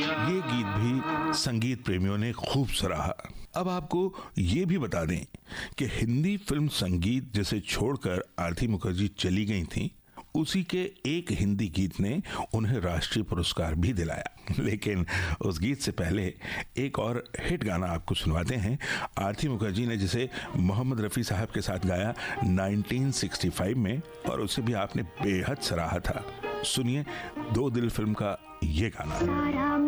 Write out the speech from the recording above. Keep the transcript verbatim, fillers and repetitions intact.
ये गीत भी संगीत प्रेमियों ने खूब सराहा। अब आपको ये भी बता दें कि हिंदी फिल्म संगीत जिसे छोड़कर आरती मुखर्जी चली गई थी, उसी के एक हिंदी गीत ने उन्हें राष्ट्रीय पुरस्कार भी दिलाया। लेकिन उस गीत से पहले एक और हिट गाना आपको सुनवाते हैं, आरती मुखर्जी ने जिसे मोहम्मद रफ़ी साहब के साथ गाया नाइनटीन सिक्सटी फाइव में, और उसे भी आपने बेहद सराहा था। सुनिए दो दिल फिल्म का ये गाना।